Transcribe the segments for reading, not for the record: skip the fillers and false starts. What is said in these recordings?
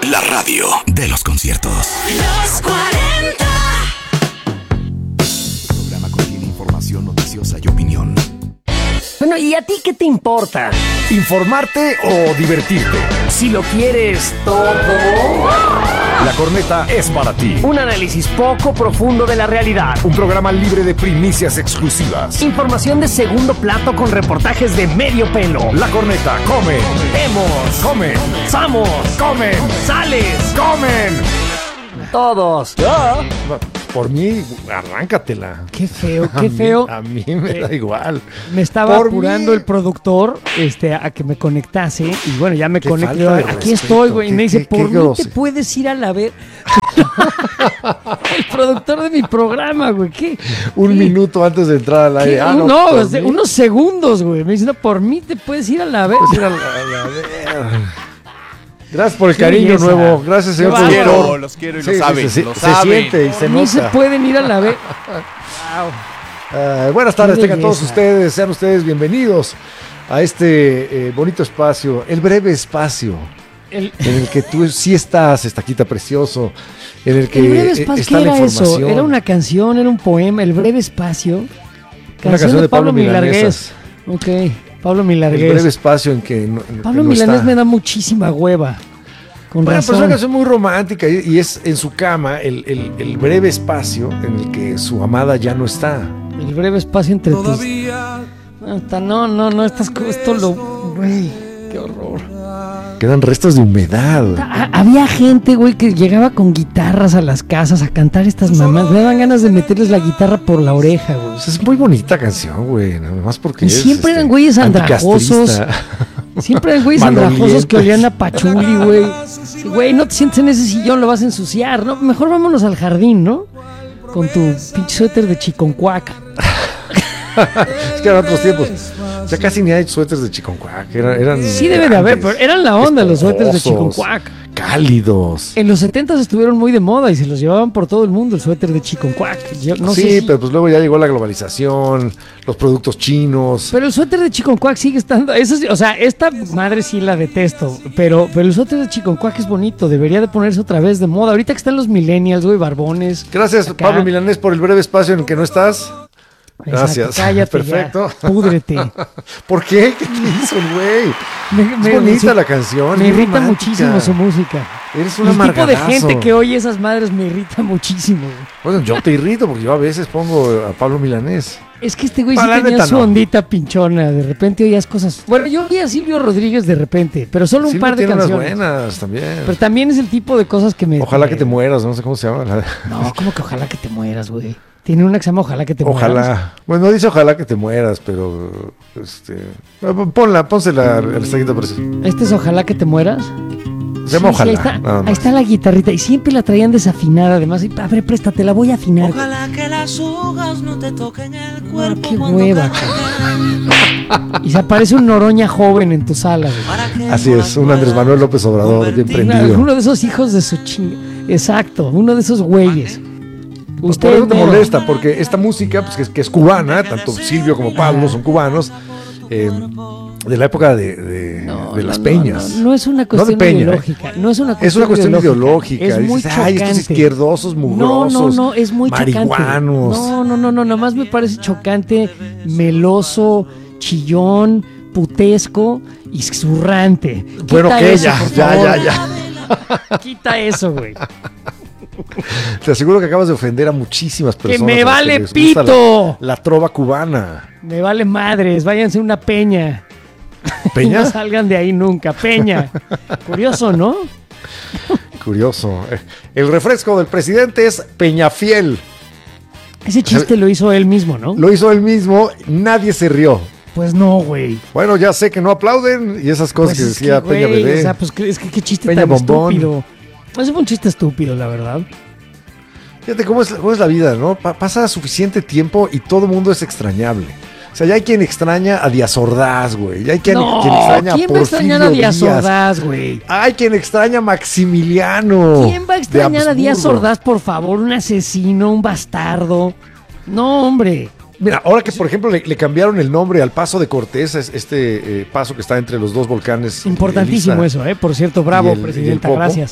La radio de los conciertos. Los 40. El programa contiene información noticiosa y opinión. Bueno, ¿y a ti qué te importa? ¿Informarte o divertirte? Si lo quieres todo. La Corneta es para ti. Un análisis poco profundo de la realidad. Un programa libre de primicias exclusivas. Información de segundo plato con reportajes de medio pelo. La Corneta come. Vemos. Comen. Samos. Comen. Sales. Comen. Todos. Por mí, arráncatela. Qué feo, qué feo. A mí me da igual. Me estaba Por apurando mí. el productor a que me conectase. Y bueno, ya me Qué conecté. falta de Aquí respeto, estoy, güey. Y me dice, qué por mí grosero. te puedes ir a la ver. El productor de mi programa, güey. ¿Qué? Un ¿Qué? minuto antes de entrar al aire. ¿Qué? No, por mí. Unos segundos, güey. Me dice, no, por mí te puedes ir a la vez. Pues ir a la- Gracias por el Qué cariño belleza. nuevo. Gracias, señor Qué bárbaro. productor. Los quiero y Sí, lo saben. sí, Lo se saben. siente y se Por mí se nota. pueden ir a la vez. Buenas tardes, Qué tengan todos belleza. ustedes, sean ustedes bienvenidos a este bonito espacio, el breve espacio en el que tú sí estás, estaquita precioso, en el que El breve espacio, está ¿qué la era eso? información. ¿Era una canción, era un poema? El breve espacio. canción de Pablo Milargués. Ok, Pablo El Milargués. breve espacio en que no, Pablo que no Milanés está. me da muchísima hueva. Con Bueno, pero es razón. una canción muy romántica y es en su cama el breve espacio en el que su amada ya no está. El breve espacio entre tus... No, esto lo... Güey, qué horror. Quedan restos de humedad. Había gente, güey, que llegaba con guitarras a las casas a cantar estas mamás. Me daban ganas de meterles la guitarra por la oreja, güey. Pues es muy bonita canción, güey, nada más porque Y es, siempre eran güeyes andrajosos. anticastrista. Siempre eran güeyes andrajosos Malolientes. que olían a pachuli, güey. Sí, güey, no te sientes en ese sillón, lo vas a ensuciar, ¿no? Mejor vámonos al jardín, ¿no? Con tu pinche suéter de chiconcuac. Es que eran otros tiempos. Ya casi ni hay suéteres de chiconcuac. Eran Sí debe de haber, grandes, pero eran la onda los suéteres de esponjosos, chiconcuac. cálidos. En los 70s estuvieron muy de moda y se los llevaban por todo el mundo el suéter de chiconcuac. Yo no Sí, sé si- pero pues luego ya llegó la globalización, los productos chinos. Pero el suéter de chiconcuac sigue estando... Eso sí, o sea, esta madre sí la detesto, pero el suéter de chiconcuac es bonito, debería de ponerse otra vez de moda. Ahorita que están los millennials, güey, barbones. Gracias, acá. Pablo Milanés, por el breve espacio en el que no estás. Gracias. Exacto, cállate Perfecto. ya, púdrete. ¿Por qué? ¿Qué te hizo el güey? Me Es bonita sí, la canción. Me es irrita romántica. muchísimo su música. Eres un El tipo de amargadazo. gente que oye esas madres me irrita muchísimo, güey. Bueno, yo te irrito porque yo a veces pongo a Pablo Milanés. Es que este güey sí La tenía neta, su no. ondita pinchona. De repente oías cosas. Bueno, yo oí a Silvio Rodríguez de repente, pero solo un Silvio par de tiene canciones. unas buenas también. Pero también es el tipo de cosas que me. Ojalá que te mueras, no sé cómo se llama. No, como que ojalá que te mueras, güey. Tiene una que se llama Ojalá que te mueras. Ojalá. Bueno, no dice ojalá que te mueras, pero pónsela al estaquito precioso. Este es Ojalá que te mueras. Se llama Sí, ojalá. ahí está, nada ahí más. está la guitarrita. Y siempre la traían desafinada, además. Y, a ver, préstate, la voy a afinar. Ojalá que las hojas no te toquen el cuerpo. qué cuando hueva, cantes. Y se aparece un Noroña joven en tu sala, güey. Para que Así no es, las un Andrés puedas Manuel López Obrador, bien convertir. prendido. Uno de esos hijos de su chinga. Exacto, uno de esos güeyes. Por Usted eso te mero. molesta, porque esta música, pues que es cubana, tanto Silvio como Pablo son cubanos, de la época de las peñas. No es una cuestión Peña, ideológica. No es una cuestión, Es una cuestión ideológica. Es muy Dices, ay, estos chocante. izquierdosos, mugrosos, No, es muy marihuanos. chocante. No, nada más me parece chocante, meloso, chillón, putesco y zurrante. Bueno, Quita que eso, ya, por ya, favor. ya. Quita eso, güey. Te aseguro que acabas de ofender a muchísimas personas. me a las vale les gusta pito! La trova cubana. Me vale madres, váyanse a una peña. ¿Peña? No salgan de ahí nunca, peña. Curioso, ¿no? Curioso. El refresco del presidente es Peñafiel. Ese chiste lo hizo él mismo, ¿no? Lo hizo él mismo, nadie se rió. Pues no, güey. Bueno, ya sé que no aplauden y esas cosas Pues que es decía Peña güey, Bebé. O sea, pues es que qué chiste Peña tan Bombón. estúpido. Ese fue un chiste estúpido, la verdad. Fíjate cómo es la vida, ¿no? Pasa suficiente tiempo y todo el mundo es extrañable. O sea, ya hay quien extraña a Díaz Ordaz, güey. Ya hay quien extraña a ¿quién va a extrañar a Porfirio Díaz Díaz. Ordaz, güey? Hay quien extraña a Maximiliano. ¿Quién va a extrañar a Díaz Habsburgo. Ordaz, por favor? Un asesino, un bastardo. No, hombre. Mira, ahora que por ejemplo le cambiaron el nombre al Paso de Cortés, paso que está entre los dos volcanes. Importantísimo Elisa eso, ¿eh? Por cierto, y bravo, el presidenta, Popo. gracias.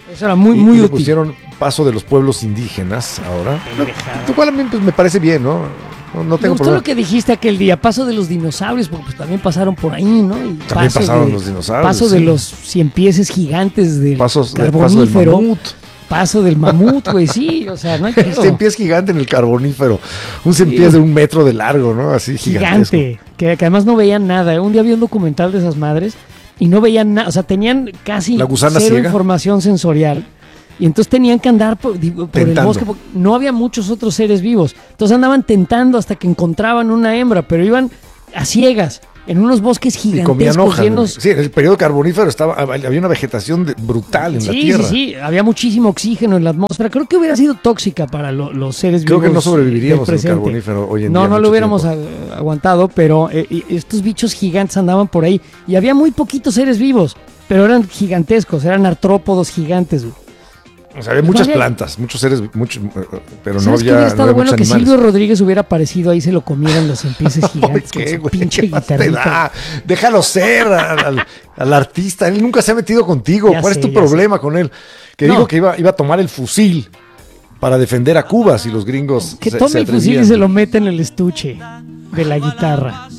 Eso era muy le útil. pusieron Paso de los Pueblos Indígenas ahora. Pendejada. Lo cual a mí pues, me parece bien, ¿no? No Me tengo gustó problema. lo que dijiste aquel día, paso de los dinosaurios, porque pues también pasaron por ahí, ¿no? Y También pasaron los dinosaurios. Paso sí. de los ciempieses gigantes del Paso del carbonífero. mamut. Paso del mamut, güey, sí, o sea, no hay pedo. Cien gigante en el carbonífero. Un cien pies de 1 metro de largo, ¿no? Así gigantesco. Gigante, que además no veían nada. Un día vi un documental de esas madres y no veían nada, o sea, tenían casi La gusana cero ciega. información sensorial. Y entonces tenían que andar por el Tentando. bosque, porque no había muchos otros seres vivos. Entonces andaban tentando hasta que encontraban una hembra, pero iban a ciegas, en unos bosques Y comían gigantescos hojas. llenos. Sí, en el periodo carbonífero había una vegetación brutal en la tierra. Sí, había muchísimo oxígeno en la atmósfera. Creo que hubiera sido tóxica para los seres Creo vivos. que no sobreviviríamos del en el presente. carbonífero hoy en día. No lo mucho hubiéramos tiempo. aguantado, pero estos bichos gigantes andaban por ahí y había muy poquitos seres vivos, pero eran gigantescos, eran artrópodos gigantes. Güey. O sea, había muchas había- plantas, muchos seres, pero no ¿Sabes qué había, hubiera no estado había bueno? muchos Que animales. Silvio Rodríguez hubiera aparecido ahí, se lo comieran los empieces gigantes con ¿Qué, su güey? pinche ¿Qué más te guitarrita. da? Déjalo ser al artista. Él nunca se ha metido contigo. Ya ¿Cuál sé, es tu ya problema con él? Que No. dijo que iba a tomar el fusil para defender a Cuba si los gringos Que se tome el fusil atrevían. y se lo mete en el estuche de la guitarra.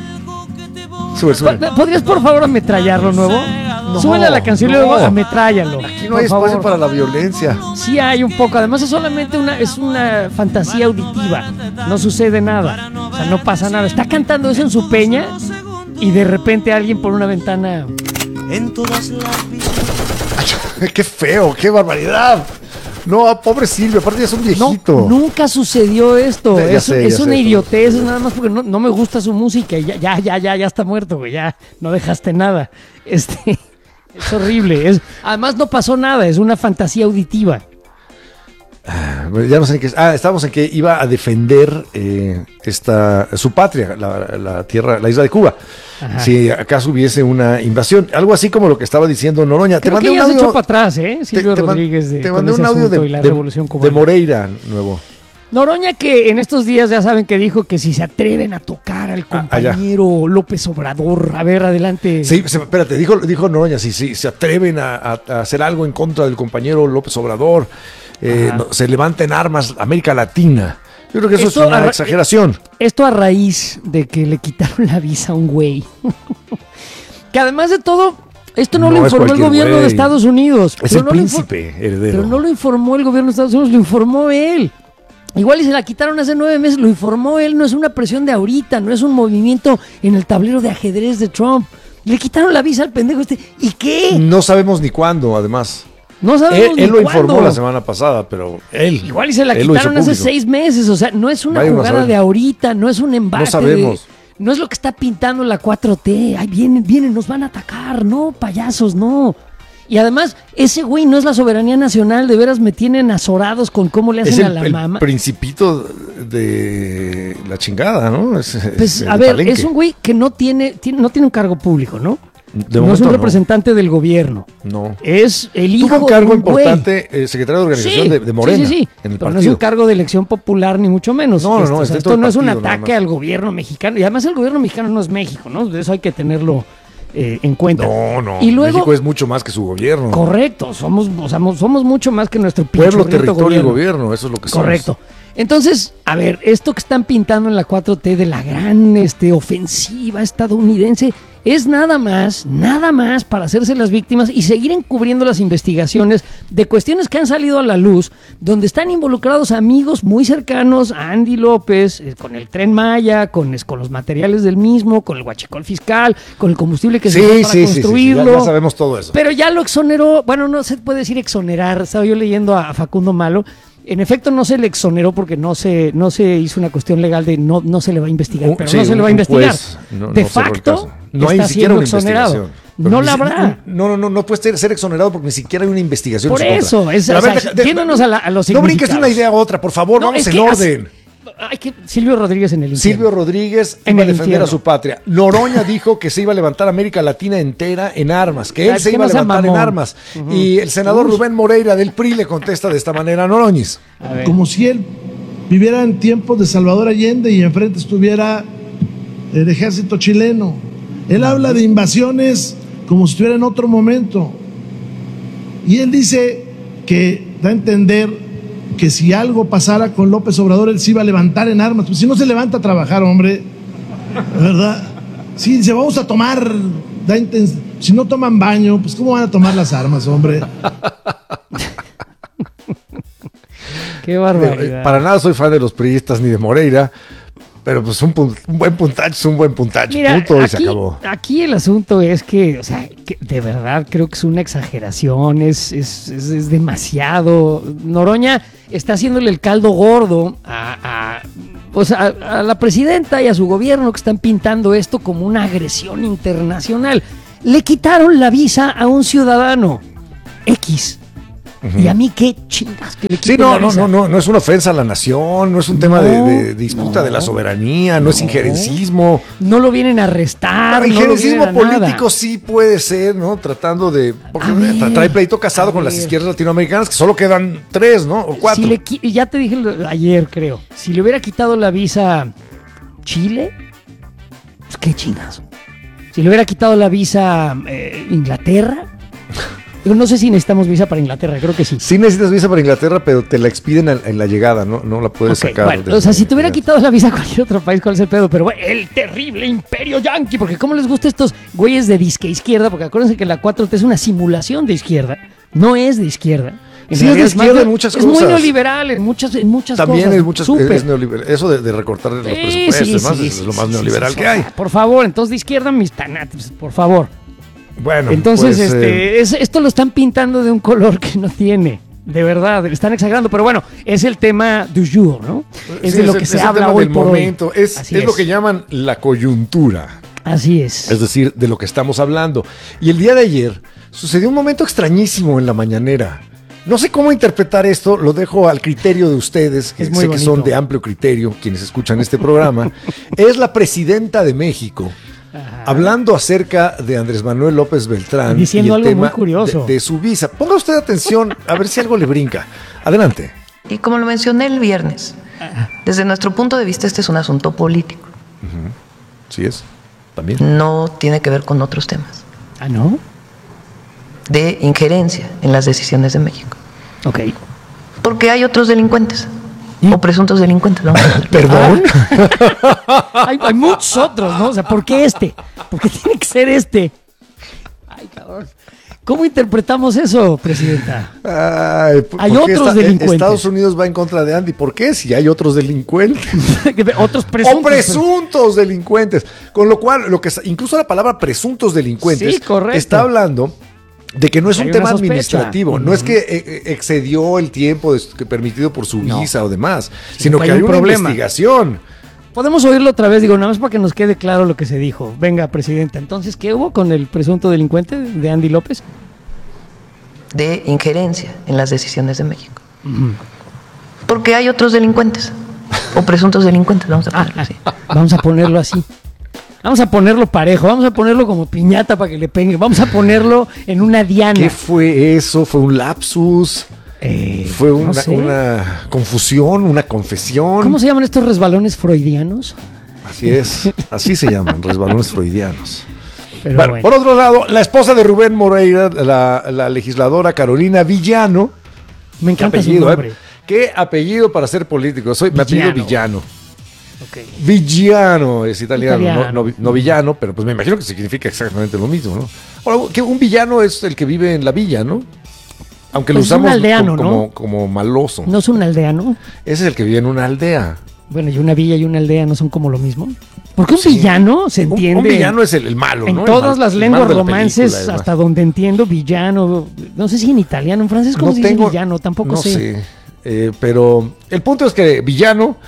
Sube. ¿Podrías por favor ametrallarlo nuevo? Súbele a la canción y no. luego ametrállalo. Aquí no por hay espacio favor. para la violencia. Sí hay un poco, además es solamente una fantasía auditiva, no sucede nada, o sea, no pasa nada. Está cantando eso en su peña y de repente alguien por una ventana... En todas las vidas. Qué feo, qué barbaridad. No, pobre Silvio, aparte ya es un No, viejito. nunca sucedió esto, Ya es sé, una pero- idiotez, es nada más porque no me gusta su música y ya está muerto, güey, ya no dejaste nada. Es horrible, además no pasó nada, es una fantasía auditiva. Ya no sé en qué. Estábamos en que iba a defender su patria, la tierra, la isla de Cuba. Ajá. Si acaso hubiese una invasión. Algo así como lo que estaba diciendo Noroña. Creo que ya se echó para atrás, Silvio Rodríguez te con mandé ese un audio asunto y la Revolución de Cubana. Moreira nuevo. Noroña, que en estos días ya saben que dijo que si se atreven a tocar al allá. compañero López Obrador, a ver, adelante. Sí, espérate, dijo Noroña, si se atreven a hacer algo en contra del compañero López Obrador, se levanten armas América Latina. Yo creo que eso Esto es una exageración. Esto a raíz de que le quitaron la visa a un güey. Que además de todo, esto no lo es informó el cualquier gobierno güey. de Estados Unidos. Es Pero el no lo príncipe heredero. Pero no lo informó el gobierno de Estados Unidos, lo informó él. Igual y se la quitaron hace 9 meses, lo informó él, no es una presión de ahorita, no es un movimiento en el tablero de ajedrez de Trump. Le quitaron la visa al pendejo este. ¿Y qué? No sabemos ni cuándo, además. No sabemos Él ni lo informó cuándo. la semana pasada, pero él. Igual y se la él lo hizo quitaron hace público. 6 meses, o sea, no es una Vaya uno a jugada saber. de ahorita, no es un embate. No sabemos. No es lo que está pintando la 4T. Ay, vienen, nos van a atacar. No, payasos, no. Y además, ese güey no es la soberanía nacional, de veras me tienen azorados con cómo le Es hacen a el, la el mamá. principito de la chingada, ¿no? Pues, el a ver, Palenque. es un güey que no tiene un cargo público, ¿no? De No es momento un representante del gobierno. No. Es el hijo Tuvo un cargo de un güey. importante, secretario de organización Sí, de Morena. sí, En el pero no es partido. un cargo de elección popular ni mucho menos. No, O sea, es dentro esto del no es un partido, nada ataque más. al gobierno mexicano. Y además el gobierno mexicano no es México, ¿no? Eso hay que tenerlo en cuenta. No. Y luego, México es mucho más que su gobierno. correcto, somos mucho más que nuestro Pueblo, pinchurriento territorio y gobierno, eso es lo que somos. Correcto. Entonces, a ver, esto que están pintando en la 4T de la gran ofensiva estadounidense es nada más para hacerse las víctimas y seguir encubriendo las investigaciones de cuestiones que han salido a la luz, donde están involucrados amigos muy cercanos a Andy López, con el Tren Maya, con los materiales del mismo, con el huachicol fiscal, con el combustible que se usó para construirlo. Ya sabemos todo eso. Pero ya lo exoneró, bueno, no se puede decir exonerar, estaba yo leyendo a Facundo Malo. En efecto, no se le exoneró porque no se hizo una cuestión legal de no se le va a investigar, pero no se le va a investigar. no De cerró el facto, caso. No hay está ni siquiera siendo una exonerado. investigación. Pero No ni la si- habrá. No puede ser exonerado porque ni siquiera hay una investigación. Por en su eso, contra. es, Pero o sea, yéndonos a los No brinques de una significados. idea a otra, por favor, No, vamos es en que orden. Hay que Silvio Rodríguez en el infierno. Silvio Rodríguez En iba a el defender infierno. a su patria. Noroña dijo que se iba a levantar América Latina entera en armas, que él Es se que iba a no sea levantar en mamón. armas. Y el senador Rubén Moreira del PRI le contesta de esta manera a Noroñez. A ver. Como si él viviera en tiempos de Salvador Allende y enfrente estuviera el ejército chileno. Él habla de invasiones como si estuviera en otro momento. Y él dice que da a entender que si algo pasara con López Obrador, él se iba a levantar en armas. Pues si no se levanta a trabajar, hombre, ¿verdad? Sí, dice, vamos a tomar, si no toman baño, pues ¿cómo van a tomar las armas, hombre? Qué barbaridad. Para nada soy fan de los priistas ni de Moreira, pero pues un buen puntacho es un buen puntacho. Mira, punto y se acabó. Aquí el asunto es que, o sea, que de verdad creo que es una exageración, es demasiado. Noroña está haciéndole el caldo gordo a la presidenta y a su gobierno, que están pintando esto como una agresión internacional. Le quitaron la visa a un ciudadano X. Y a mí qué chingas que le quiten la visa. No es una ofensa a la nación, no es un tema de disputa de la soberanía, no es injerencismo. No lo vienen a arrestar. Injerencismo político sí puede ser, ¿no? Tratando de... Porque trae pleito casado con las izquierdas latinoamericanas, que solo quedan 3, ¿no? O 4. Ya te dije ayer, creo. Si le hubiera quitado la visa Chile, pues qué chingazo. Si le hubiera quitado la visa Inglaterra... No sé si necesitamos visa para Inglaterra, creo que sí. Sí necesitas visa para Inglaterra, pero te la expiden en la llegada, no la puedes sacar. Bueno, o sea, si te hubiera quitado la visa a cualquier otro país, ¿cuál es el pedo? Pero bueno, el terrible imperio yanqui, porque ¿cómo les gusta estos güeyes de disque izquierda? Porque acuérdense que la 4T es una simulación de izquierda, no es de izquierda. Sí, es de izquierda en muchas cosas. Es muy neoliberal en muchas También cosas. También es neoliberal. Eso de recortar los presupuestos, es lo más neoliberal que hay. Por favor, entonces de izquierda mis tanates, por favor. Bueno, entonces esto lo están pintando de un color que no tiene, de verdad, le están exagerando, pero bueno, es el tema du jour, ¿no? Es de lo que se habla hoy por momento. Hoy. Es lo que llaman la coyuntura. Así es. Es decir, de lo que estamos hablando. Y el día de ayer sucedió un momento extrañísimo en la mañanera. No sé cómo interpretar esto, lo dejo al criterio de ustedes, que sé que son de amplio criterio, quienes escuchan este programa. Es la presidenta de México. Ajá. Hablando acerca de Andrés Manuel López Beltrán diciendo y el algo tema muy curioso de su visa. Ponga usted atención a ver si algo le brinca. Adelante. Y como lo mencioné el viernes, desde nuestro punto de vista este es un asunto político. Sí es, también. No tiene que ver con otros temas. ¿Ah, no? De injerencia en las decisiones de México. Ok. Porque hay otros delincuentes. O presuntos delincuentes, ¿no? ¿Perdón? Hay muchos otros, ¿no? O sea, ¿por qué este? ¿Por qué tiene que ser este? Ay, cabrón. ¿Cómo interpretamos eso, presidenta? Hay otros delincuentes. Estados Unidos va en contra de Andy. ¿Por qué? Si hay otros delincuentes. Otros presuntos. O presuntos delincuentes. Con lo cual, incluso la palabra presuntos delincuentes sí, correcto, está hablando de que no es un tema administrativo, no es que excedió el tiempo permitido por su visa o demás, sino que hay una investigación. Podemos oírlo otra vez, nada más para que nos quede claro lo que se dijo. Venga, presidenta, entonces, ¿qué hubo con el presunto delincuente de Andy López? De injerencia en las decisiones de México. Porque hay otros delincuentes, o presuntos delincuentes, vamos a ponerlo así. Vamos a ponerlo así. Vamos a ponerlo parejo, vamos a ponerlo como piñata para que le pegue, vamos a ponerlo en una diana. ¿Qué fue eso? ¿Fue un lapsus? ¿Fue una confusión, una confesión? ¿Cómo se llaman estos resbalones freudianos? Así es, así se llaman, resbalones freudianos. Bueno. Por otro lado, la esposa de Rubén Moreira, la legisladora Carolina Villano. Me encanta su nombre. ¿Qué apellido para ser político? Me apellido Villano. Okay. Villano es italiano. No villano, pero pues me imagino que significa exactamente lo mismo, ¿no? Ahora, que un villano es el que vive en la villa, ¿no? Aunque pues lo usamos aldeano, como maloso. ¿No es un aldeano? Ese es el que vive en una aldea. Bueno, y una villa y una aldea no son como lo mismo. Porque un villano se entiende. Un villano es el malo, ¿no? En todas las lenguas romances, hasta donde entiendo, villano. No sé si en italiano, en francés, ¿cómo se dice villano? Tampoco sé. No sé. Pero el punto es que Villano.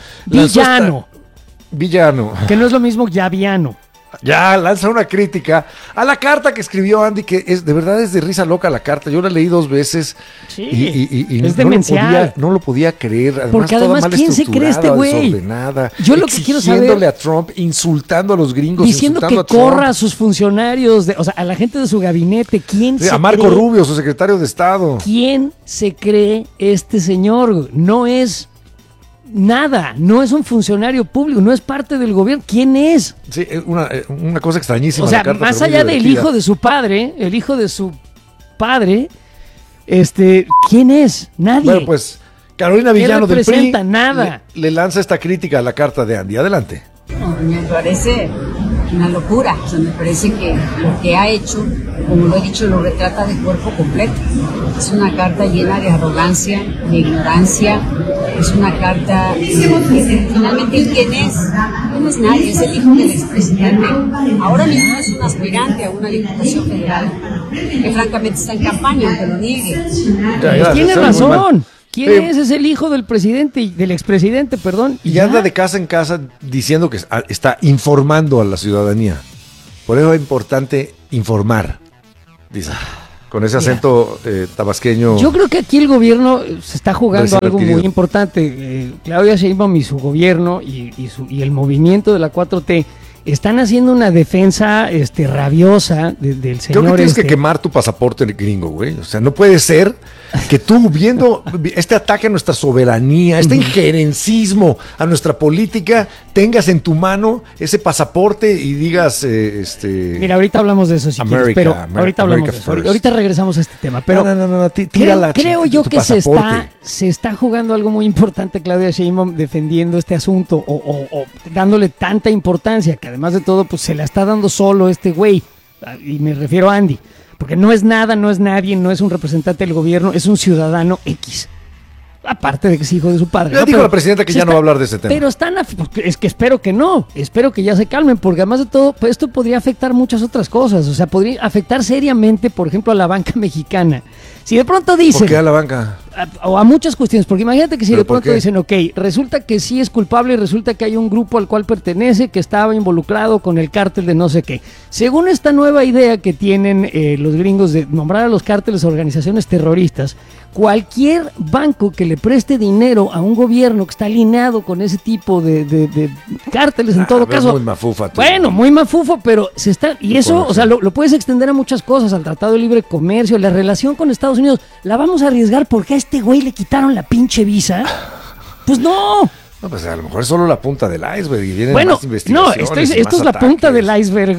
Que no es lo mismo Yaviano. Ya lanza una crítica a la carta que escribió Andy, que de verdad es de risa loca la carta. Yo la leí 2 veces y es demencial. No lo podía creer. Además, porque además, ¿quién se cree este güey? Yo lo que quiero saber, exigiéndole a Trump, insultando a los gringos, diciendo que corra a sus funcionarios, o sea, a la gente de su gabinete. A Marco Rubio, su secretario de Estado. ¿Quién se cree este señor? No es nada, no es un funcionario público, no es parte del gobierno. ¿Quién es? Sí, una cosa extrañísima. O sea, más allá del hijo de su padre, el hijo de su padre ¿Quién es? Nadie. Bueno, pues Carolina Villano del PRI representa? Nada. le lanza esta crítica a la carta de Andy. Adelante. No, me parece una locura. O sea, me parece que lo que ha hecho, como lo he dicho, lo retrata de cuerpo completo. Es una carta llena de arrogancia, de ignorancia. Es una carta que finalmente ¿quién es? No es nadie, es el hijo del expresidente. Ahora mismo es un aspirante a una diputación federal que francamente está en campaña, aunque lo niegue. Pues tiene razón. ¿Quién es? Es el hijo del presidente, del expresidente, perdón. Y anda de casa en casa diciendo que está informando a la ciudadanía. Por eso es importante informar, dice. Con ese acento tabasqueño. Yo creo que aquí el gobierno se está jugando algo muy importante. Claudia Sheinbaum y su gobierno y el movimiento de la 4T están haciendo una defensa rabiosa del señor. Creo que tienes que quemar tu pasaporte gringo, güey. O sea, no puede ser que tú, viendo este ataque a nuestra soberanía, este injerencismo a nuestra política, tengas en tu mano ese pasaporte y digas, Mira, ahorita hablamos de eso, si quieres, pero ahorita hablamos de eso. Ahorita regresamos a este tema. Pero no, creo yo que se está jugando algo muy importante, Claudia Sheinbaum, defendiendo este asunto o dándole tanta importancia, que además de todo, pues se la está dando solo este güey, y me refiero a Andy. Porque no es nada, no es nadie, no es un representante del gobierno, es un ciudadano X. Aparte de que es hijo de su padre. Ya dijo la presidenta que ya no va a hablar de ese tema. Pero es que espero que no, espero que ya se calmen, porque además de todo, pues esto podría afectar muchas otras cosas. O sea, podría afectar seriamente, por ejemplo, a la banca mexicana. Si de pronto dicen... ¿Por qué a la banca? O a muchas cuestiones, porque imagínate que si de pronto qué? dicen, ok, resulta que sí es culpable y resulta que hay un grupo al cual pertenece que estaba involucrado con el cártel de no sé qué. Según esta nueva idea que tienen los gringos de nombrar a los cárteles organizaciones terroristas, cualquier banco que le preste dinero a un gobierno que está alineado con ese tipo de cárteles, en todo caso... Muy mafufa. Bueno, muy mafufo, pero se está... Y eso, o sea, lo puedes extender a muchas cosas, al Tratado de Libre Comercio, la relación con Estados Unidos. ¿La vamos a arriesgar porque a este güey le quitaron la pinche visa? Pues no. No, pues a lo mejor es solo la punta del iceberg y vienen más investigaciones. No, esto es la punta del iceberg.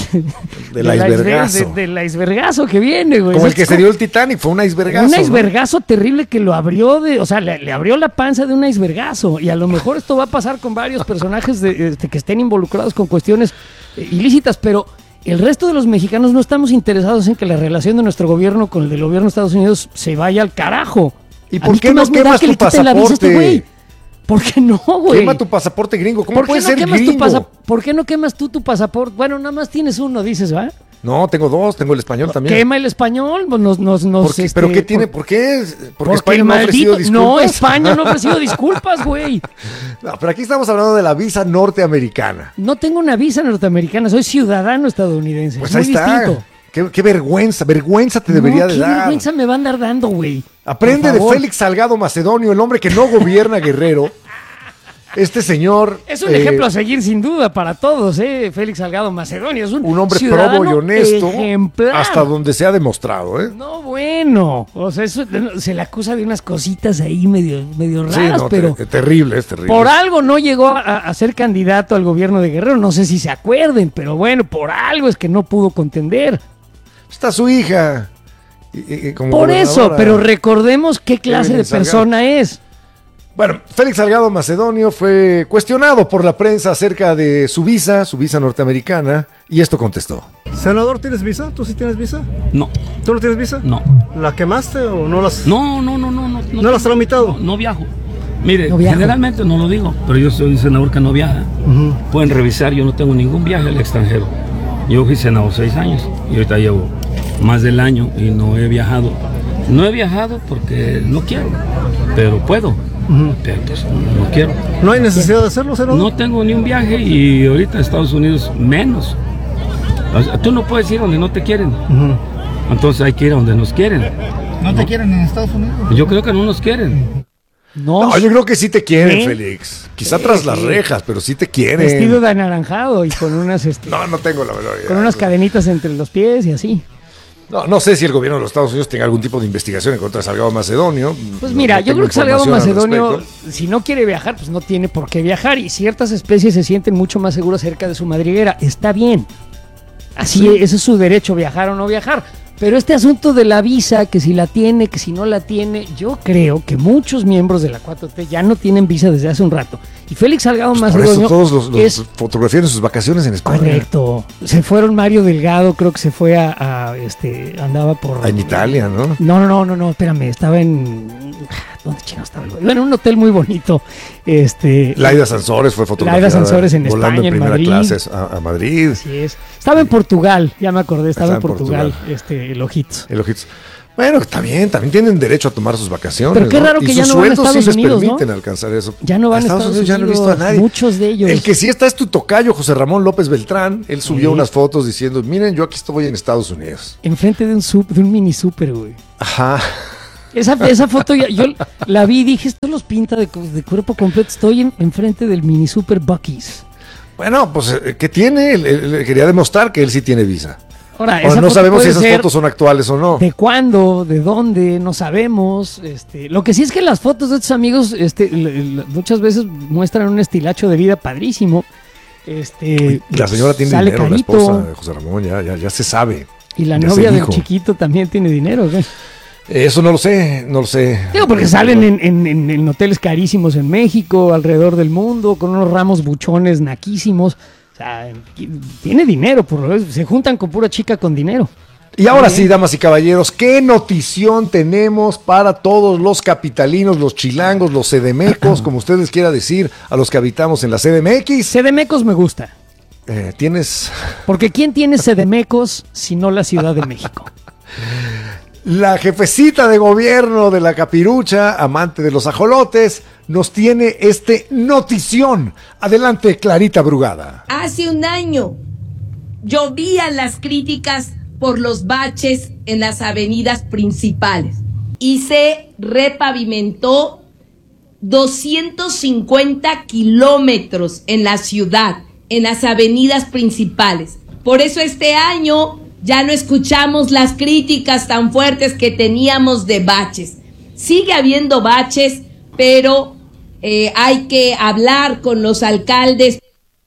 Del icebergazo. Del icebergazo que viene, güey. Como el que se dio el Titanic, fue un icebergazo. Un icebergazo terrible que lo abrió le abrió la panza de un icebergazo. Y a lo mejor esto va a pasar con varios personajes que estén involucrados con cuestiones ilícitas, pero el resto de los mexicanos no estamos interesados en que la relación de nuestro gobierno con el del gobierno de Estados Unidos se vaya al carajo. ¿Y por qué no quemas tu pasaporte? ¿Por qué no, güey? Quema tu pasaporte gringo. ¿Cómo puede ser gringo? ¿Por qué no quemas tú tu pasaporte? Bueno, nada más tienes uno, dices, ¿va? No, tengo dos. Tengo el español también. Quema el español. ¿Pero qué tiene? ¿Por qué? Porque España no ha ofrecido disculpas. No, España no ha ofrecido disculpas, güey. No, pero aquí estamos hablando de la visa norteamericana. No tengo una visa norteamericana. Soy ciudadano estadounidense. Pues ahí está. Distinto. Qué vergüenza te debería de dar. ¿Qué vergüenza me va a andar dando, güey? Aprende de Félix Salgado Macedonio, el hombre que no gobierna Guerrero. Este señor... Es un ejemplo a seguir sin duda para todos, Félix Salgado Macedonio. Es un hombre probo y honesto. Ejemplar. Hasta donde se ha demostrado, No, bueno. O sea, eso, se le acusa de unas cositas ahí medio raras, pero... Es terrible. Por algo no llegó a ser candidato al gobierno de Guerrero. No sé si se acuerden, pero bueno, por algo es que no pudo contender. Está su hija. Por eso, pero recordemos qué clase de persona es. Bueno, Félix Salgado Macedonio fue cuestionado por la prensa acerca de su visa norteamericana, y esto contestó. Senador, ¿tienes visa? ¿Tú sí tienes visa? No. ¿Tú no tienes visa? No. ¿La quemaste o no las...? No. ¿No la has tramitado? No viajo. Mire, generalmente no lo digo, pero yo soy un senador que no viaja. Pueden revisar, yo no tengo ningún viaje al extranjero. Yo fui senador 6 años y ahorita llevo más del año y no he viajado. No he viajado porque no quiero, pero puedo. Pero entonces, no quiero. ¿No hay necesidad de hacerlo, senador? No tengo ni un viaje y ahorita en Estados Unidos menos. O sea, tú no puedes ir donde no te quieren. Entonces hay que ir a donde nos quieren. ¿No te quieren en Estados Unidos? Yo creo que no nos quieren. No, yo creo que sí te quieren, Félix. Quizá tras las rejas, pero sí te quieren. Vestido de anaranjado y con unas... No tengo la verdad. Con unas cadenitas entre los pies y así. No sé si el gobierno de los Estados Unidos tenga algún tipo de investigación en contra de Salgado Macedonio. Pues mira, yo creo que Salgado Macedonio, si no quiere viajar, pues no tiene por qué viajar. Y ciertas especies se sienten mucho más seguras cerca de su madriguera. Está bien. Así, ese es su derecho, viajar o no viajar. Pero este asunto de la visa, que si la tiene, que si no la tiene, yo creo que muchos miembros de la 4T ya no tienen visa desde hace un rato. Y Félix Salgado Macedonio... Por eso todos los fotografían en sus vacaciones en España. Correcto. Se fueron Mario Delgado, creo que se fue andaba por... En Italia, ¿no? No, espérame, estaba en... ¿Dónde chino estaba? Iba en un hotel muy bonito. Laida Sansores fue fotografiada. Laida Sansores en España, en primera Madrid. clase a Madrid. Así es. Estaba en Portugal, ya me acordé, estaba en Portugal. El Ojitos. Bueno, está bien, también tienen derecho a tomar sus vacaciones. Pero qué raro que ya no van a Estados Unidos, sí les permiten alcanzar eso. Ya no van a Estados Unidos, ya no he visto a nadie. Muchos de ellos. El que sí está es tu tocayo, José Ramón López Beltrán. Él subió unas fotos diciendo, miren, yo aquí estoy en Estados Unidos. Enfrente de un mini súper, güey. Ajá. Esa foto yo la vi y dije, esto los pinta de cuerpo completo. Estoy enfrente del mini super Buc-ee's. Bueno, pues, ¿qué tiene? Él quería demostrar que él sí tiene visa. Ahora no sabemos si esas fotos son actuales o no. ¿De cuándo? ¿De dónde? No sabemos. Lo que sí es que las fotos de estos amigos muchas veces muestran un estilacho de vida padrísimo. La señora tiene dinero, carito. La esposa de José Ramón, ya se sabe. Y la novia del chiquito también tiene dinero, ¿ves? Eso no lo sé. Digo, porque salen en hoteles carísimos en México, alrededor del mundo, con unos ramos buchones naquísimos. O sea, tiene dinero, se juntan con pura chica con dinero. Y ahora sí, damas y caballeros, ¿qué notición tenemos para todos los capitalinos, los chilangos, los CDMecos, como ustedes quiera decir, a los que habitamos en la CDMX? CDMecos me gusta. ¿Tienes? Porque ¿quién tiene CDMecos si no la Ciudad de México? La jefecita de gobierno de la Capirucha, amante de los ajolotes, nos tiene notición. Adelante, Clarita Brugada. Hace un año llovían las críticas por los baches en las avenidas principales y se repavimentó 250 kilómetros en la ciudad, en las avenidas principales. Por eso este año ya no escuchamos las críticas tan fuertes que teníamos de baches. Sigue habiendo baches, pero hay que hablar con los alcaldes.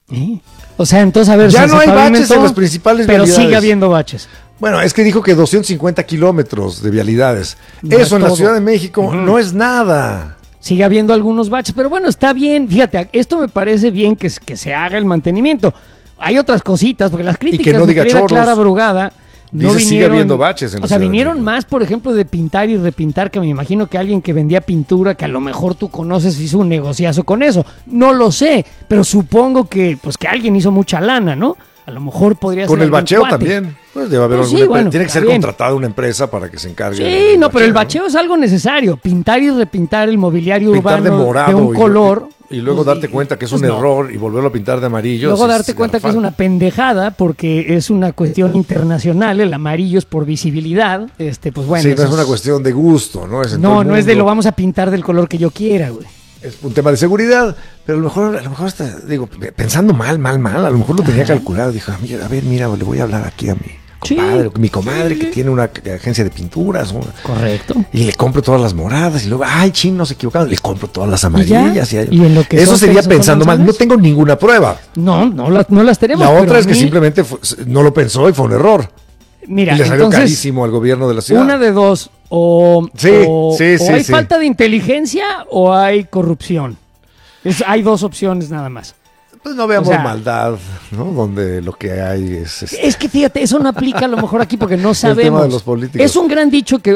O sea, entonces, a ver, ya no hay baches en las principales vialidades. Pero sigue habiendo baches. Bueno, es que dijo que 250 kilómetros de vialidades. No eso en la Ciudad de México no es nada. Sigue habiendo algunos baches, pero bueno, está bien. Fíjate, esto me parece bien que se haga el mantenimiento. Hay otras cositas, porque las críticas no diga chorros. Clara Brugada no vinieron, sigue habiendo baches en la ciudad. Vinieron más, por ejemplo, de pintar y repintar, que me imagino que alguien que vendía pintura, que a lo mejor tú conoces, hizo un negociazo con eso. No lo sé, pero supongo que alguien hizo mucha lana, ¿no? A lo mejor podría ser. Con el bacheo también. Pues debe haber tiene que ser contratada una empresa para que se encargue. Sí, no, pero el bacheo es algo necesario. Pintar y repintar el mobiliario urbano de morado de un color. Y luego darte cuenta que es un error y volverlo a pintar de amarillo. Luego darte cuenta que es una pendejada porque es una cuestión internacional. El amarillo es por visibilidad. Pues bueno. Sí, no es una cuestión de gusto, ¿no? No es de lo vamos a pintar del color que yo quiera, güey. Es un tema de seguridad, pero a lo mejor está, digo, pensando mal, a lo mejor lo tenía calculado. Dijo, mira, le voy a hablar aquí a mi comadre que tiene una agencia de pinturas. Correcto. Y le compro todas las moradas y luego, no se equivocaron, le compro todas las amarillas. ¿Y en lo que eso sería pensando mal. No tengo ninguna prueba. No las tenemos. La otra es que simplemente no lo pensó y fue un error. Mira, y le salió carísimo al gobierno de la ciudad. Una de dos. O hay falta de inteligencia o hay corrupción. Hay dos opciones nada más. Pues no veamos maldad, ¿no? Donde lo que hay es... Es que fíjate, eso no aplica a lo mejor aquí porque no sabemos. El tema de los políticos. Es un gran dicho que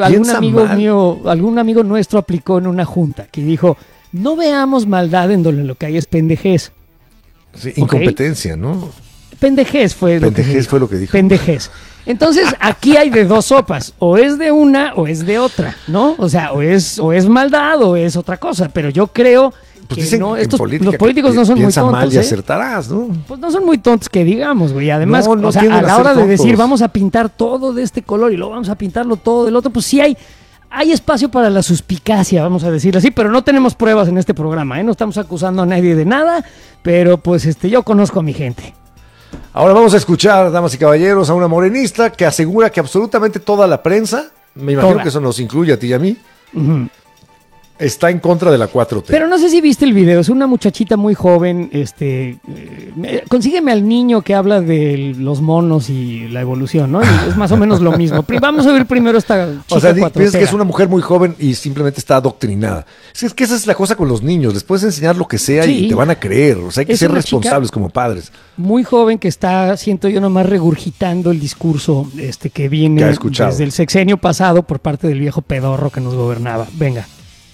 algún amigo nuestro aplicó en una junta, que dijo, no veamos maldad en donde lo que hay es pendejez. Sí, incompetencia, ¿no? Pendejez fue lo que dijo. Pendejez. Entonces, aquí hay de dos sopas, o es de una o es de otra, ¿no? O sea, o es maldad o es otra cosa, pero yo creo que los políticos no son muy tontos. Mal y acertarás, ¿no? Pues no son muy tontos que digamos, güey. Además, a la hora de decir vamos a pintar todo de este color y luego vamos a pintarlo todo del otro, pues sí hay espacio para la suspicacia, vamos a decirlo así, pero no tenemos pruebas en este programa, ¿eh? No estamos acusando a nadie de nada, pero pues yo conozco a mi gente. Ahora vamos a escuchar, damas y caballeros, a una morenista que asegura que absolutamente toda la prensa, me imagino que eso nos incluye a ti y a mí, está en contra de la 4T. Pero no sé si viste el video, es una muchachita muy joven, consígueme al niño que habla de los monos y la evolución, ¿no? Y es más o menos lo mismo. Vamos a ver primero esta chica. O sea, piensas que es una mujer muy joven y simplemente está adoctrinada. Es que esa es la cosa con los niños, les puedes enseñar lo que sea y te van a creer, o sea, hay que ser responsables como padres. Muy joven que está, siento yo, nomás regurgitando el discurso que viene desde el sexenio pasado por parte del viejo pedorro que nos gobernaba. Venga.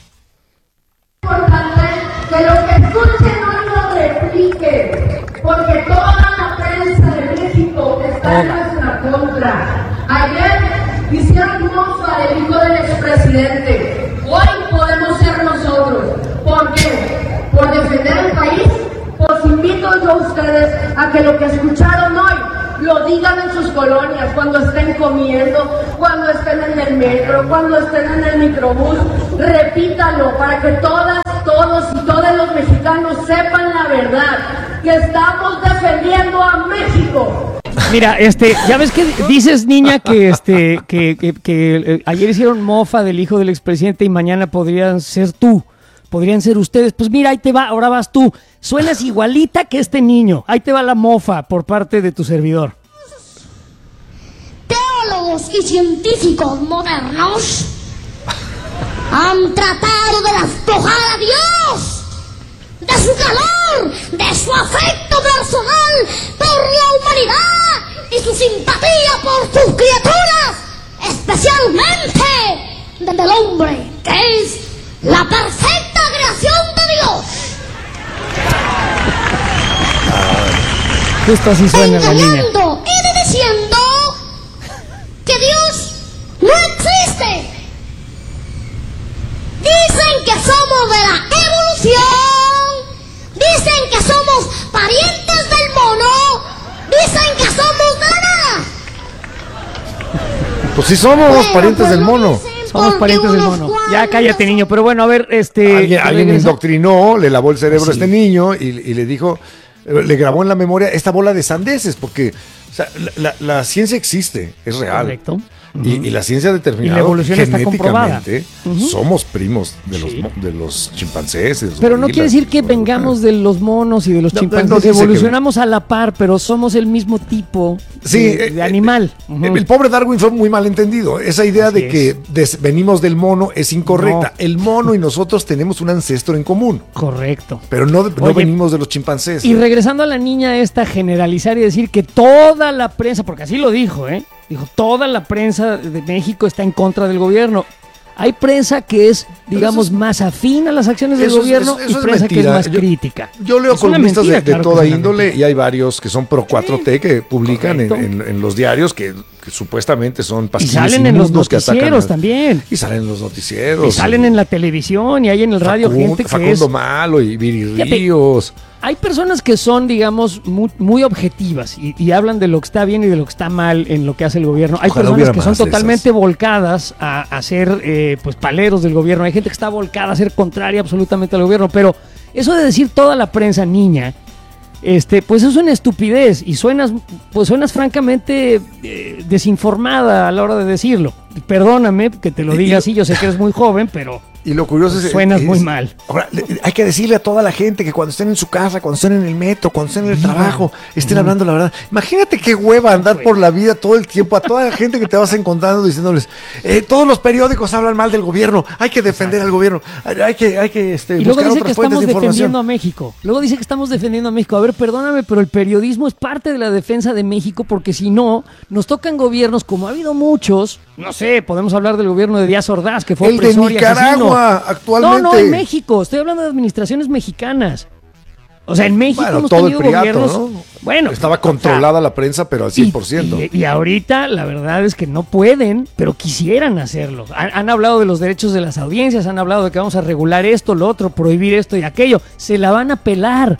Que lo que escuchen no lo repliquen, porque toda la prensa de México está en nuestra contra. Ayer hicieron mofa del hijo del expresidente. Hoy podemos ser nosotros. ¿Por qué? ¿Por defender el país? Pues invito yo a ustedes a que lo que escucharon hoy lo digan en sus colonias, cuando estén comiendo, cuando estén en el metro, cuando estén en el microbús. Repítalo para que todas, todos y todos los mexicanos sepan la verdad, que estamos defendiendo a México. Mira, ya ves que dices, niña, que ayer hicieron mofa del hijo del expresidente y mañana podrían ser ustedes. Pues mira, ahí te va, ahora vas tú. Suenas igualita que este niño. Ahí te va la mofa por parte de tu servidor. Teólogos y científicos modernos han tratado de despojar a Dios de su calor, de su afecto personal por la humanidad y su simpatía por sus criaturas, especialmente del hombre, que es la perfecta creación de Dios. Justo así suena la niña. Engañando y diciendo que Dios no existe. Dicen que somos de la evolución. Dicen que somos parientes del mono. Dicen que somos de la nada. Pues sí somos parientes del mono. Somos parientes del mono. Ya cállate, niño. Pero bueno, a ver, Alguien indoctrinó, le lavó el cerebro a este niño y le dijo, le grabó en la memoria esta bola de sandeces, porque o sea, la ciencia existe, es real. Correcto. Y la ciencia ha determinado que genéticamente somos primos de los chimpancés. De los pero no quiere decir que vengamos de los monos y de los chimpancés. Evolucionamos a la par, pero somos el mismo tipo de animal. El pobre Darwin fue muy mal entendido. Esa idea de que venimos del mono es incorrecta. No. El mono y nosotros tenemos un ancestro en común. Correcto. Pero no venimos de los chimpancés. Y regresando a la niña esta, generalizar y decir que toda la prensa, porque así lo dijo, dijo, toda la prensa de México está en contra del gobierno. Hay prensa que es, digamos, más afín a las acciones del gobierno y prensa que es más crítica. Yo leo columnistas de toda índole y hay varios que son pro 4T que publican en los diarios que supuestamente son pastillas. Y salen en los noticieros también. Y salen en los noticieros. Y salen en la televisión y hay en el radio gente que Facundo Malo y Viri Ríos. Hay personas que son, digamos, muy objetivas y hablan de lo que está bien y de lo que está mal en lo que hace el gobierno. Hay personas que son totalmente volcadas a ser pues paleros del gobierno. Hay gente que está volcada a ser contraria absolutamente al gobierno. Pero eso de decir toda la prensa niña, pues eso es una estupidez y suenas francamente desinformada a la hora de decirlo. Perdóname que te lo diga así, yo sé que eres muy joven, pero... Y lo curioso suenas muy mal. Ahora, hay que decirle a toda la gente que cuando estén en su casa, cuando estén en el metro, cuando estén en el trabajo, estén hablando la verdad. Imagínate qué hueva andar por la vida todo el tiempo a toda la gente que te vas encontrando diciéndoles, todos los periódicos hablan mal del gobierno, hay que defender al gobierno, hay que y luego dice que estamos defendiendo a México. Luego dice que estamos defendiendo a México. A ver, perdóname, pero el periodismo es parte de la defensa de México, porque si no, nos tocan gobiernos como ha habido muchos. No sé, podemos hablar del gobierno de Díaz Ordaz, que fue el de Nicaragua actualmente. No, en México. Estoy hablando de administraciones mexicanas. O sea, en México hemos todo tenido el priato, gobiernos... ¿no? Bueno, estaba controlada la prensa, pero al 100%. Y ahorita la verdad es que no pueden, pero quisieran hacerlo. Han hablado de los derechos de las audiencias, han hablado de que vamos a regular esto, lo otro, prohibir esto y aquello. Se la van a pelar,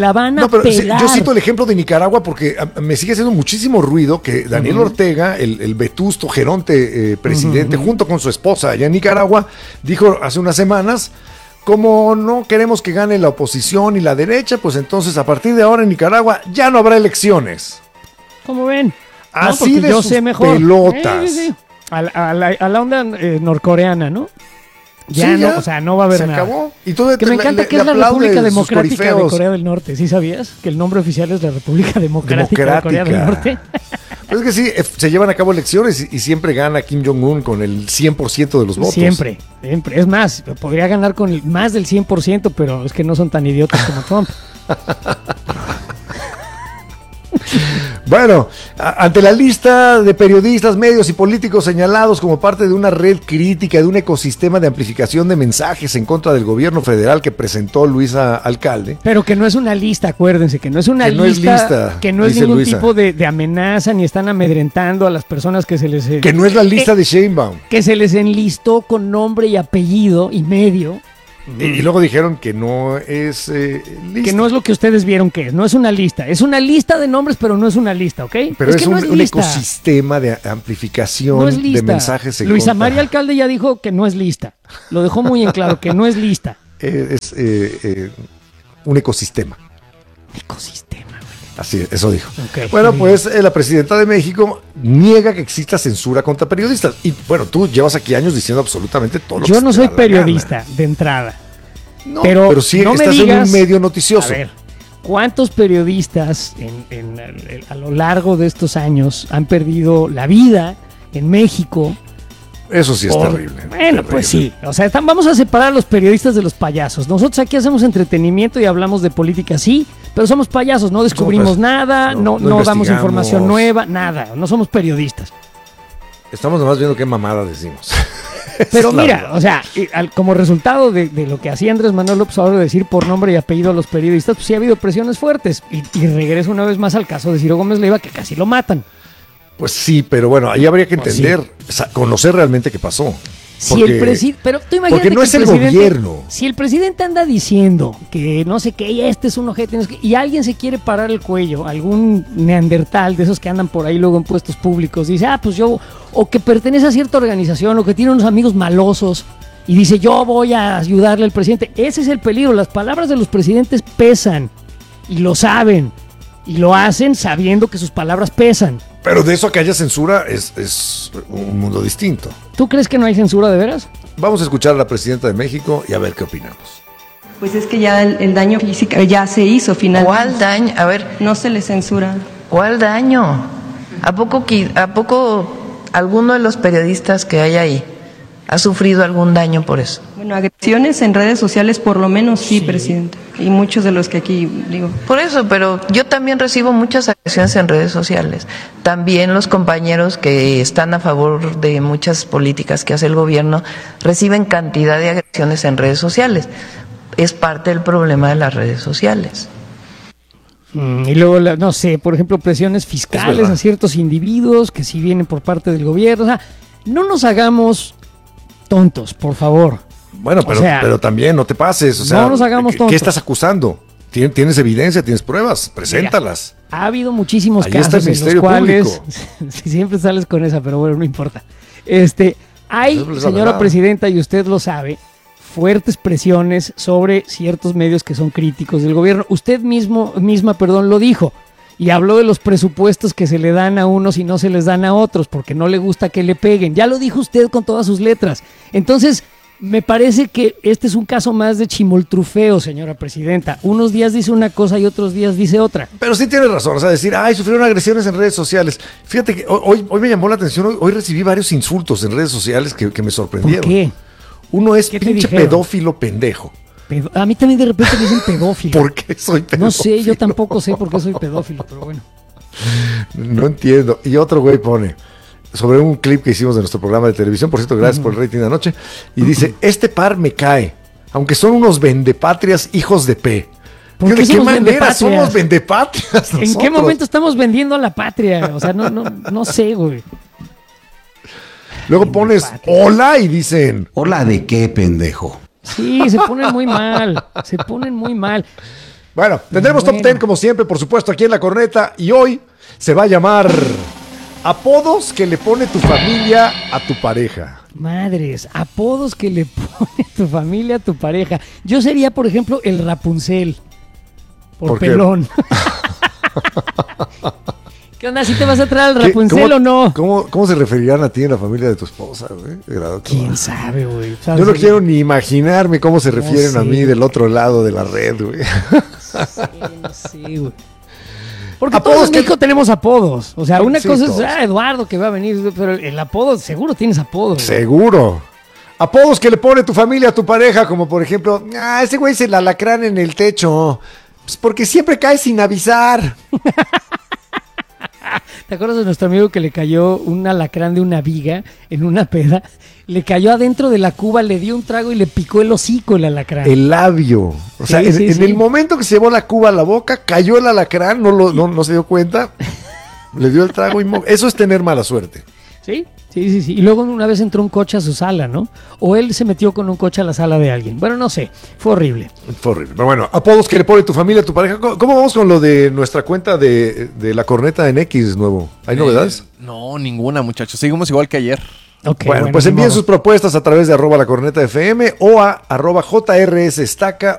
pelar. Yo cito el ejemplo de Nicaragua porque me sigue haciendo muchísimo ruido que Daniel Ortega, el vetusto geronte presidente, junto con su esposa allá en Nicaragua, dijo hace unas semanas: como no queremos que gane la oposición y la derecha, pues entonces a partir de ahora en Nicaragua ya no habrá elecciones. ¿Cómo ven? Así no, de yo sus sé mejor. Pelotas. Sí. A la onda norcoreana, ¿no? Ya Sí, no, o sea, no va a haber nada. Se acabó. Y tú que me encanta que es la República Democrática de Corea del Norte. ¿Sí sabías? Que el nombre oficial es la República Democrática de Corea del Norte. Pues es que sí, se llevan a cabo elecciones y siempre gana Kim Jong-un con el 100% de los votos. Siempre. Es más, podría ganar con más del 100%, pero es que no son tan idiotas como Trump. Bueno, ante la lista de periodistas, medios y políticos señalados como parte de una red crítica de un ecosistema de amplificación de mensajes en contra del gobierno federal que presentó Luisa Alcalde. Pero que no es una lista, acuérdense, que no es una lista, que no es ningún Luisa. tipo de amenaza, ni están amedrentando a las personas que se les... Que no es la lista de Sheinbaum. Que se les enlistó con nombre y apellido y medio. Y luego dijeron que no es lista. Que no es lo que ustedes vieron que es, no es una lista. Es una lista de nombres, pero no es una lista, ¿ok? Pero es que no es un ecosistema de amplificación no es lista. de mensajes en Luisa contra. María Alcalde ya dijo que no es lista. Lo dejó muy en claro, que no es lista. Es un ecosistema. Ecosistema. Así es, eso dijo. Okay. Bueno, pues la presidenta de México niega que exista censura contra periodistas. Y bueno, tú llevas aquí años diciendo absolutamente todo lo que Yo no te soy da la periodista de entrada. No, pero sí no estás me digas, en un medio noticioso. A ver, ¿cuántos periodistas a lo largo de estos años han perdido la vida en México? Eso sí es terrible. Bueno, terrible. pues sí. O sea, vamos a separar a los periodistas de los payasos. Nosotros aquí hacemos entretenimiento y hablamos de política, sí, pero somos payasos, no descubrimos nada, no damos información nueva, nada. No somos periodistas. Estamos nomás viendo qué mamada decimos. Pero mira, o sea, como resultado de lo que hacía Andrés Manuel López Obrador, decir por nombre y apellido a los periodistas, pues sí ha habido presiones fuertes. Y regreso una vez más al caso de Ciro Gómez Leiva, que casi lo matan. Pues sí, pero bueno, ahí habría que entender, conocer realmente qué pasó. Si el presidente, pero tú imagínate porque no es el gobierno. Si el presidente anda diciendo que no sé qué, este es un ojete, no sé qué, y alguien se quiere parar el cuello, algún neandertal de esos que andan por ahí luego en puestos públicos, dice, pues yo, o que pertenece a cierta organización, o que tiene unos amigos malosos, y dice, yo voy a ayudarle al presidente. Ese es el peligro, las palabras de los presidentes pesan, y lo saben, y lo hacen sabiendo que sus palabras pesan. Pero de eso a que haya censura es un mundo distinto. ¿Tú crees que no hay censura de veras? Vamos a escuchar a la presidenta de México y a ver qué opinamos. Pues es que ya el daño físico ya se hizo finalmente. ¿Cuál daño? A ver. No se le censura. ¿Cuál daño? ¿A poco alguno de los periodistas que hay ahí ha sufrido algún daño por eso? Bueno, agresiones en redes sociales por lo menos sí, presidente. Y muchos de los que aquí digo. Por eso, pero yo también recibo muchas agresiones en redes sociales. También los compañeros que están a favor de muchas políticas que hace el gobierno reciben cantidad de agresiones en redes sociales. Es parte del problema de las redes sociales. Y luego, no sé, por ejemplo, presiones fiscales a ciertos individuos que sí vienen por parte del gobierno. O sea, no nos hagamos tontos, por favor. Bueno, pero también no te pases. O sea, no nos hagamos tontos. ¿Qué estás acusando? ¿Tienes evidencia? ¿Tienes pruebas? Preséntalas. Mira, ha habido muchísimos Ahí casos está el en los cuales siempre sales con esa, pero bueno, no importa. Hay, señora presidenta, y usted lo sabe, fuertes presiones sobre ciertos medios que son críticos del gobierno. Usted misma, lo dijo. Y habló de los presupuestos que se le dan a unos y no se les dan a otros, porque no le gusta que le peguen. Ya lo dijo usted con todas sus letras. Entonces, me parece que este es un caso más de chimoltrufeo, señora presidenta. Unos días dice una cosa y otros días dice otra. Pero sí tiene razón, o sea, decir, sufrieron agresiones en redes sociales. Fíjate que hoy me llamó la atención, hoy recibí varios insultos en redes sociales que me sorprendieron. ¿Por qué? Uno es pinche pedófilo pendejo. A mí también de repente me dicen pedófilo. ¿Por qué soy pedófilo? No sé, yo tampoco sé por qué soy pedófilo, pero bueno. No entiendo. Y otro güey pone sobre un clip que hicimos de nuestro programa de televisión, por cierto, gracias por el rating de anoche, y dice, este par me cae, aunque son unos vendepatrias hijos de P. ¿De qué manera somos vendepatrias nosotros? ¿En qué momento estamos vendiendo a la patria? O sea, no sé, güey. Luego pones hola y dicen, ¿hola de qué, pendejo? Sí, se ponen muy mal, Bueno, tendremos Top 10 como siempre, por supuesto, aquí en La Corneta, y hoy se va a llamar apodos que le pone tu familia a tu pareja. Madres, apodos que le pone tu familia a tu pareja. Yo sería, por ejemplo, el Rapunzel, por pelón. ¿Qué onda? ¿Si te vas a traer al Rapunzel o no? ¿Cómo se referirán a ti en la familia de tu esposa, güey? ¿Quién sabe, güey? Yo no quiero ni imaginarme cómo se refieren a mí del otro lado de la red, güey. Sí, güey. Porque todos en México tenemos apodos. O sea, una cosa es Eduardo que va a venir, pero el apodo, seguro tienes apodos. Seguro. Apodos que le pone tu familia a tu pareja, como por ejemplo, ese güey es el alacrán en el techo. Pues porque siempre cae sin avisar. ¿Te acuerdas de nuestro amigo que le cayó un alacrán de una viga en una peda? Le cayó adentro de la cuba, le dio un trago y le picó el hocico el alacrán. El labio. O sea, en el momento que se llevó la cuba a la boca, cayó el alacrán, no se dio cuenta, le dio el trago y eso es tener mala suerte. Sí. Y luego una vez entró un coche a su sala, ¿no? O él se metió con un coche a la sala de alguien. Bueno, no sé, fue horrible. Pero bueno, apodos que le pone tu familia, tu pareja. ¿Cómo vamos con lo de nuestra cuenta de la corneta en X nuevo? ¿Hay novedades? No, ninguna, muchachos. Seguimos igual que ayer. Okay, bueno, pues envíen sus propuestas a través de @lacornetafm o a @JRSestaca